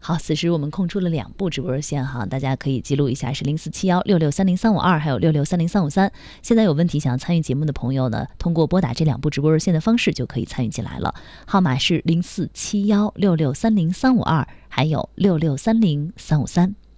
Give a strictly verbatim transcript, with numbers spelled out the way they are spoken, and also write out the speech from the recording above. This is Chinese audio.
好，此时我们空出了两部直播热线哈，大家可以记录一下，是零四七幺六六三零三五二，还有六六三零三五三。现在有问题想要参与节目的朋友呢，通过拨打这两部直播热线的方式就可以参与进来了，号码是零四七幺六六三零三五二，还有六六三零三五三。